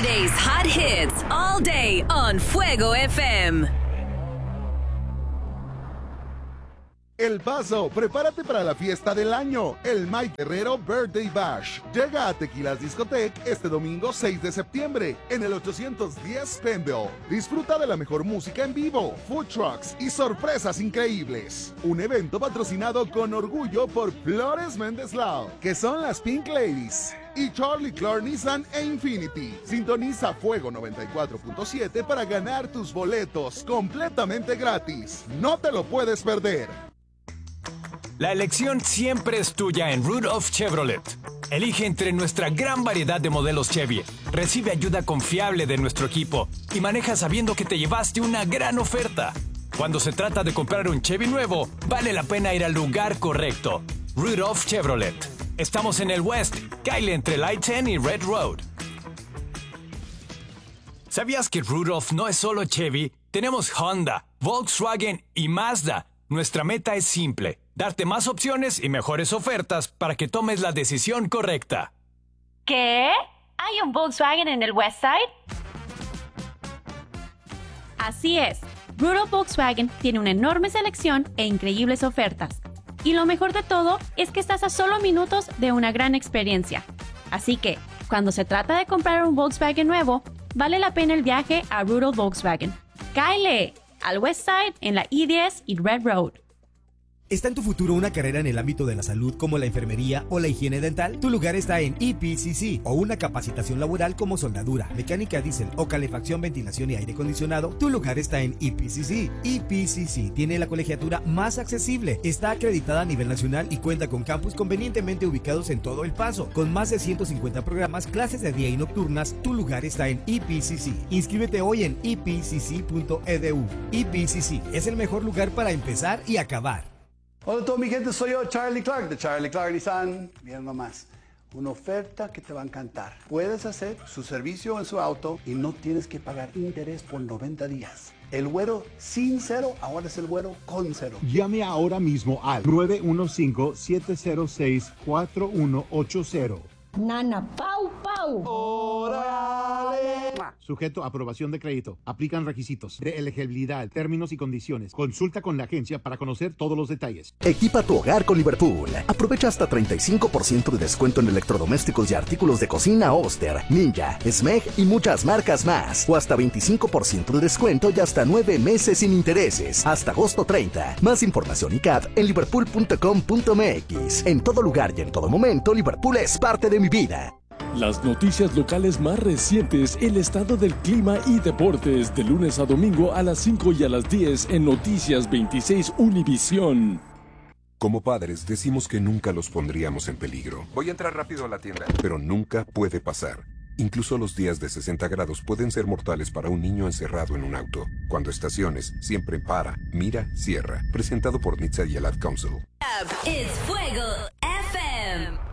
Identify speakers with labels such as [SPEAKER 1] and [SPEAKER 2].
[SPEAKER 1] Today's hot hits all day on Fuego FM.
[SPEAKER 2] El Paso, prepárate para la fiesta del año, el Mike Guerrero Birthday Bash. Llega a Tequilas Discotec este domingo 6 de septiembre en el 810 Penville. Disfruta de la mejor música en vivo, food trucks y sorpresas increíbles. Un evento patrocinado con orgullo por Flores Méndez Lau, que son las Pink Ladies, y Charlie Clark Nissan e Infinity. Sintoniza Fuego 94.7 para ganar tus boletos completamente gratis. No te lo puedes perder.
[SPEAKER 3] La elección siempre es tuya en Rudolph Chevrolet. Elige entre nuestra gran variedad de modelos Chevy. Recibe ayuda confiable de nuestro equipo y maneja sabiendo que te llevaste una gran oferta. Cuando se trata de comprar un Chevy nuevo, vale la pena ir al lugar correcto. Rudolph Chevrolet. Estamos en el West, Kyle entre Light 10 y Red Road. ¿Sabías que Rudolph no es solo Chevy? Tenemos Honda, Volkswagen y Mazda. Nuestra meta es simple: darte más opciones y mejores ofertas para que tomes la decisión correcta.
[SPEAKER 4] ¿Qué? ¿Hay un Volkswagen en el West Side? Así es. Rudolph Volkswagen tiene una enorme selección e increíbles ofertas. Y lo mejor de todo es que estás a solo minutos de una gran experiencia. Así que, cuando se trata de comprar un Volkswagen nuevo, vale la pena el viaje a Rudolph Volkswagen. ¡Cáele! Al West Side en la I-10 y Red Road.
[SPEAKER 5] ¿Está en tu futuro una carrera en el ámbito de la salud como la enfermería o la higiene dental? Tu lugar está en EPCC, o una capacitación laboral como soldadura, mecánica diésel o calefacción, ventilación y aire acondicionado. Tu lugar está en EPCC. EPCC tiene la colegiatura más accesible, está acreditada a nivel nacional y cuenta con campus convenientemente ubicados en todo El Paso. Con más de 150 programas, clases de día y nocturnas, tu lugar está en EPCC. Inscríbete hoy en epcc.edu. EPCC es el mejor lugar para empezar y acabar.
[SPEAKER 6] Hola a toda mi gente, soy yo, Charlie Clark, de Charlie Clark Nissan. Miren nomás, una oferta que te va a encantar. Puedes hacer su servicio en su auto y no tienes que pagar interés por 90 días. El güero sin cero, ahora es el güero con cero.
[SPEAKER 7] Llame ahora mismo al 915-706-4180.
[SPEAKER 8] Nana, pau, pau.
[SPEAKER 6] ¡Órale!
[SPEAKER 7] Sujeto a aprobación de crédito. Aplican requisitos de elegibilidad, términos y condiciones. Consulta con la agencia para conocer todos los detalles.
[SPEAKER 9] Equipa tu hogar con Liverpool. Aprovecha hasta 35% de descuento en electrodomésticos y artículos de cocina Oster, Ninja, Smeg y muchas marcas más. O hasta 25% de descuento y hasta 9 meses sin intereses. Hasta agosto 30. Más información y CAT en liverpool.com.mx. En todo lugar y en todo momento, Liverpool es parte de mi vida.
[SPEAKER 10] Las noticias locales más recientes, el estado del clima y deportes, de lunes a domingo a las 5 y a las 10 en Noticias 26 Univisión.
[SPEAKER 11] Como padres decimos que nunca los pondríamos en peligro.
[SPEAKER 12] Voy a entrar rápido a la tienda.
[SPEAKER 11] Pero nunca puede pasar. Incluso los días de 60 grados pueden ser mortales para un niño encerrado en un auto. Cuando estaciones, siempre para, mira, cierra. Presentado por NHTSA y el Ad Council.
[SPEAKER 1] Es Fuego FM.